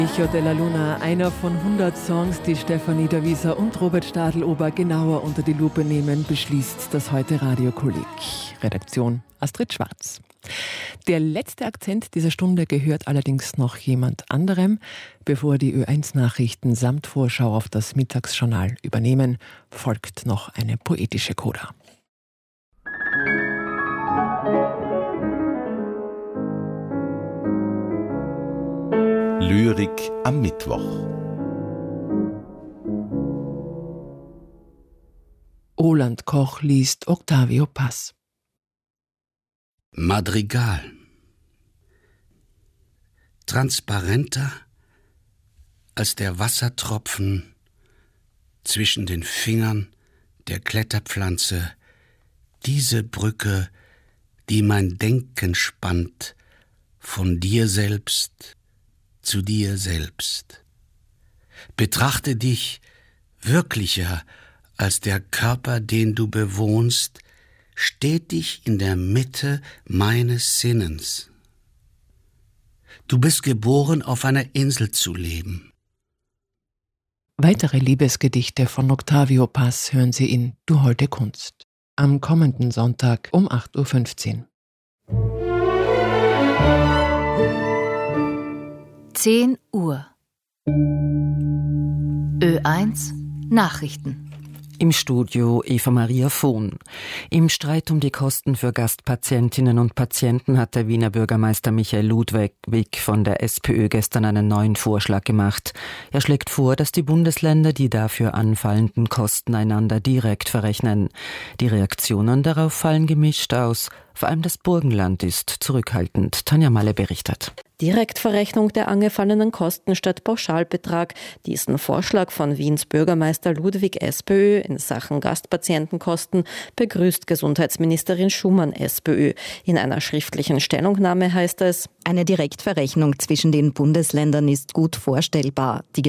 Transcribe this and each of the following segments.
Echo della Luna, einer von 100 Songs, die Stefanie Davisa und Robert Stadelober genauer unter die Lupe nehmen, beschließt das heute Radiokolleg. Redaktion Astrid Schwarz. Der letzte Akzent dieser Stunde gehört allerdings noch jemand anderem. Bevor die Ö1-Nachrichten samt Vorschau auf das Mittagsjournal übernehmen, folgt noch eine poetische Coda. Lyrik am Mittwoch. Roland Koch liest Octavio Paz. Madrigal. Transparenter als der Wassertropfen zwischen den Fingern der Kletterpflanze, diese Brücke, die mein Denken spannt, von dir selbst zu dir selbst. Betrachte dich wirklicher als der Körper, den du bewohnst, stetig in der Mitte meines Sinnens. Du bist geboren, auf einer Insel zu leben. Weitere Liebesgedichte von Octavio Paz hören Sie in Du holde Kunst. Am kommenden Sonntag um 8:15 Uhr. 10 Uhr. Ö1 Nachrichten. Im Studio Eva Maria Vohn. Im Streit um die Kosten für Gastpatientinnen und Patienten hat der Wiener Bürgermeister Michael Ludwig von der SPÖ gestern einen neuen Vorschlag gemacht. Er schlägt vor, dass die Bundesländer die dafür anfallenden Kosten einander direkt verrechnen. Die Reaktionen darauf fallen gemischt aus. Vor allem das Burgenland ist zurückhaltend. Tanja Malle berichtet. Direktverrechnung der angefallenen Kosten statt Pauschalbetrag. Diesen Vorschlag von Wiens Bürgermeister Ludwig SPÖ in Sachen Gastpatientenkosten begrüßt Gesundheitsministerin Schumann SPÖ. In einer schriftlichen Stellungnahme heißt es: Eine Direktverrechnung zwischen den Bundesländern ist gut vorstellbar. Die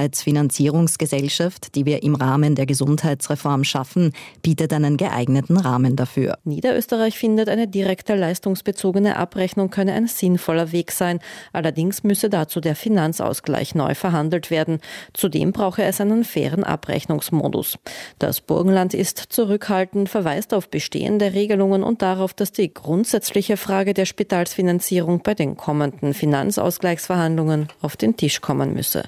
Gesundheitsfinanzierungsgesellschaft, die wir im Rahmen der Gesundheitsreform schaffen, bietet einen geeigneten Rahmen dafür. Niederösterreich findet, eine direkte leistungsbezogene Abrechnung könne ein sinnvoller Weg sein. Allerdings müsse dazu der Finanzausgleich neu verhandelt werden. Zudem brauche es einen fairen Abrechnungsmodus. Das Burgenland ist zurückhaltend, verweist auf bestehende Regelungen und darauf, dass die grundsätzliche Frage der Spitalsfinanzierung bei den kommenden Finanzausgleichsverhandlungen auf den Tisch kommen müsse.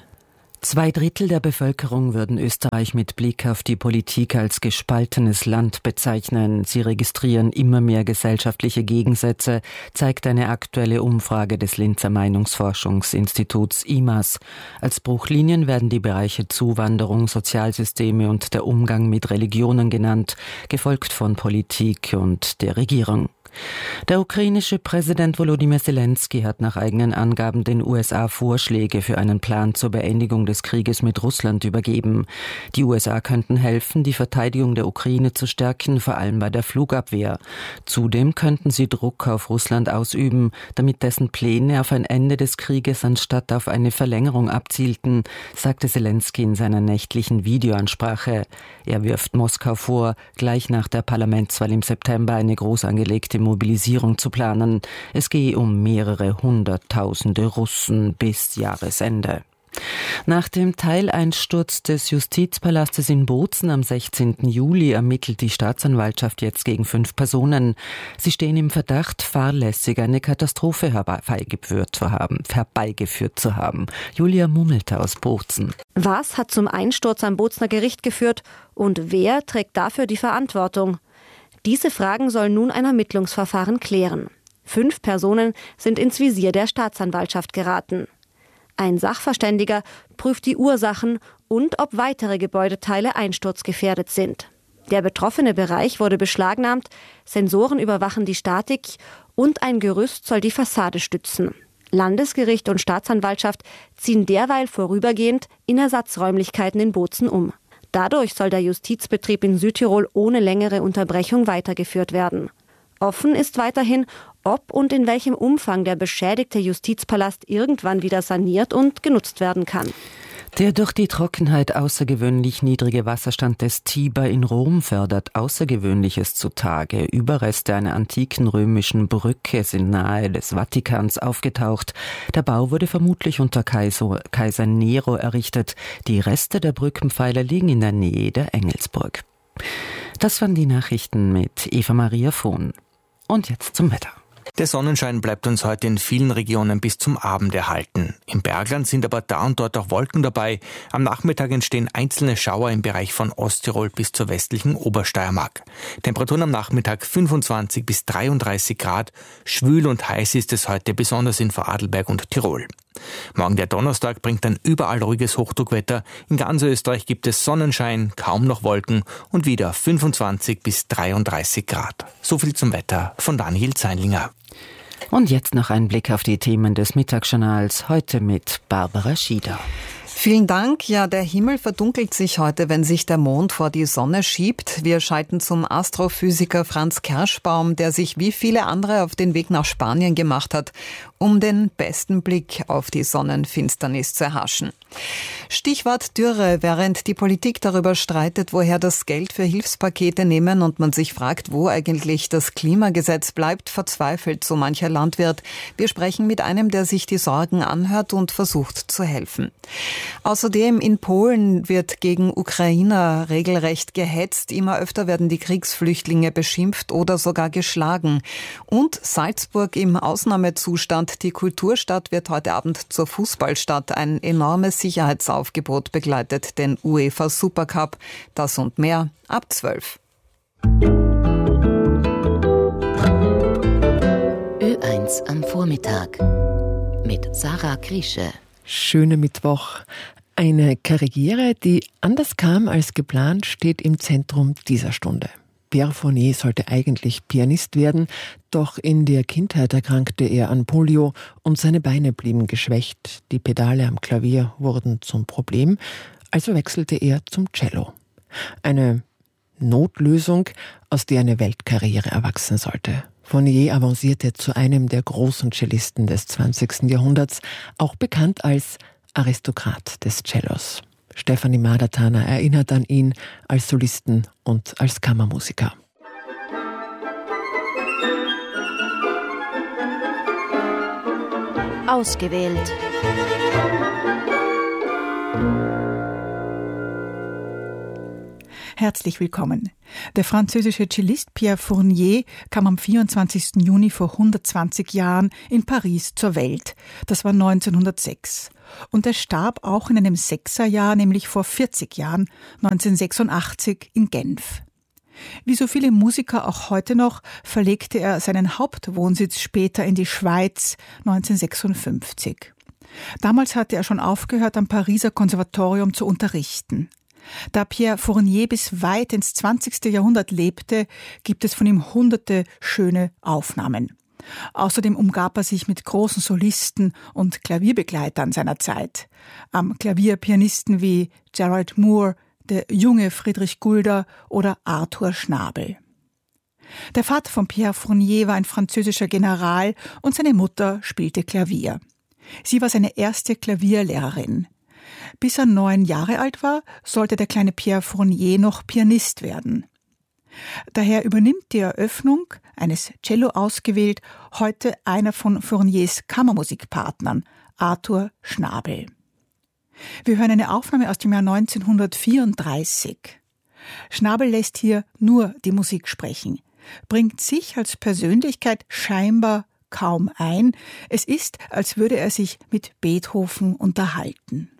2/3 der Bevölkerung würden Österreich mit Blick auf die Politik als gespaltenes Land bezeichnen. Sie registrieren immer mehr gesellschaftliche Gegensätze, zeigt eine aktuelle Umfrage des Linzer Meinungsforschungsinstituts IMAS. Als Bruchlinien werden die Bereiche Zuwanderung, Sozialsysteme und der Umgang mit Religionen genannt, gefolgt von Politik und der Regierung. Der ukrainische Präsident Volodymyr Zelensky hat nach eigenen Angaben den USA Vorschläge für einen Plan zur Beendigung des Krieges mit Russland übergeben. Die USA könnten helfen, die Verteidigung der Ukraine zu stärken, vor allem bei der Flugabwehr. Zudem könnten sie Druck auf Russland ausüben, damit dessen Pläne auf ein Ende des Krieges anstatt auf eine Verlängerung abzielten, sagte Zelensky in seiner nächtlichen Videoansprache. Er wirft Moskau vor, gleich nach der Parlamentswahl im September eine groß angelegte Mobilisierung zu planen. Es gehe um mehrere Hunderttausende Russen bis Jahresende. Nach dem Teileinsturz des Justizpalastes in Bozen am 16. Juli ermittelt die Staatsanwaltschaft jetzt gegen 5 Personen. Sie stehen im Verdacht, fahrlässig eine Katastrophe herbeigeführt zu haben. Julia Mummelter aus Bozen. Was hat zum Einsturz am Bozener Gericht geführt und wer trägt dafür die Verantwortung? Diese Fragen sollen nun ein Ermittlungsverfahren klären. 5 Personen sind ins Visier der Staatsanwaltschaft geraten. Ein Sachverständiger prüft die Ursachen und ob weitere Gebäudeteile einsturzgefährdet sind. Der betroffene Bereich wurde beschlagnahmt, Sensoren überwachen die Statik und ein Gerüst soll die Fassade stützen. Landesgericht und Staatsanwaltschaft ziehen derweil vorübergehend in Ersatzräumlichkeiten in Bozen um. Dadurch soll der Justizbetrieb in Südtirol ohne längere Unterbrechung weitergeführt werden. Offen ist weiterhin, ob und in welchem Umfang der beschädigte Justizpalast irgendwann wieder saniert und genutzt werden kann. Der durch die Trockenheit außergewöhnlich niedrige Wasserstand des Tiber in Rom fördert Außergewöhnliches zutage. Überreste einer antiken römischen Brücke sind nahe des Vatikans aufgetaucht. Der Bau wurde vermutlich unter Kaiser Nero errichtet. Die Reste der Brückenpfeiler liegen in der Nähe der Engelsburg. Das waren die Nachrichten mit Eva-Maria Vohn. Und jetzt zum Wetter. Der Sonnenschein bleibt uns heute in vielen Regionen bis zum Abend erhalten. Im Bergland sind aber da und dort auch Wolken dabei. Am Nachmittag entstehen einzelne Schauer im Bereich von Osttirol bis zur westlichen Obersteiermark. Temperaturen am Nachmittag 25 bis 33 Grad. Schwül und heiß ist es heute, besonders in Vorarlberg und Tirol. Morgen der Donnerstag bringt dann überall ruhiges Hochdruckwetter. In ganz Österreich gibt es Sonnenschein, kaum noch Wolken und wieder 25 bis 33 Grad. So viel zum Wetter von Daniel Zeinlinger. Und jetzt noch ein Blick auf die Themen des Mittagsjournals, heute mit Barbara Schieder. Vielen Dank. Ja, der Himmel verdunkelt sich heute, wenn sich der Mond vor die Sonne schiebt. Wir schalten zum Astrophysiker Franz Kerschbaum, der sich wie viele andere auf den Weg nach Spanien gemacht hat, um den besten Blick auf die Sonnenfinsternis zu erhaschen. Stichwort Dürre, während die Politik darüber streitet, woher das Geld für Hilfspakete nehmen und man sich fragt, wo eigentlich das Klimagesetz bleibt, verzweifelt so mancher Landwirt. Wir sprechen mit einem, der sich die Sorgen anhört und versucht zu helfen. Außerdem in Polen wird gegen Ukrainer regelrecht gehetzt. Immer öfter werden die Kriegsflüchtlinge beschimpft oder sogar geschlagen. Und Salzburg im Ausnahmezustand. Die Kulturstadt wird heute Abend zur Fußballstadt. Ein enormes Sicherheitsaufgebot begleitet den UEFA Supercup. Das und mehr ab 12. Ö1 am Vormittag mit Sarah Kriesche. Schöner Mittwoch. Eine Karriere, die anders kam als geplant, steht im Zentrum dieser Stunde. Pierre Fournier sollte eigentlich Pianist werden, doch in der Kindheit erkrankte er an Polio und seine Beine blieben geschwächt. Die Pedale am Klavier wurden zum Problem, also wechselte er zum Cello. Eine Notlösung, aus der eine Weltkarriere erwachsen sollte. Fournier avancierte zu einem der großen Cellisten des 20. Jahrhunderts, auch bekannt als Aristokrat des Cellos. Stefanie Madertaner erinnert an ihn als Solisten und als Kammermusiker. Ausgewählt. Herzlich willkommen. Der französische Cellist Pierre Fournier kam am 24. Juni vor 120 Jahren in Paris zur Welt. Das war 1906. Und er starb auch in einem Sechserjahr, nämlich vor 40 Jahren, 1986 in Genf. Wie so viele Musiker auch heute noch, verlegte er seinen Hauptwohnsitz später in die Schweiz 1956. Damals hatte er schon aufgehört, am Pariser Konservatorium zu unterrichten. Da Pierre Fournier bis weit ins 20. Jahrhundert lebte, gibt es von ihm hunderte schöne Aufnahmen. Außerdem umgab er sich mit großen Solisten und Klavierbegleitern seiner Zeit. Am Klavier Pianisten wie Gerald Moore, der junge Friedrich Gulda oder Arthur Schnabel. Der Vater von Pierre Fournier war ein französischer General und seine Mutter spielte Klavier. Sie war seine erste Klavierlehrerin. Bis er 9 Jahre alt war, sollte der kleine Pierre Fournier noch Pianist werden. Daher übernimmt die Eröffnung, eines Cello ausgewählt, heute einer von Fourniers Kammermusikpartnern, Arthur Schnabel. Wir hören eine Aufnahme aus dem Jahr 1934. Schnabel lässt hier nur die Musik sprechen, bringt sich als Persönlichkeit scheinbar kaum ein. Es ist, als würde er sich mit Beethoven unterhalten.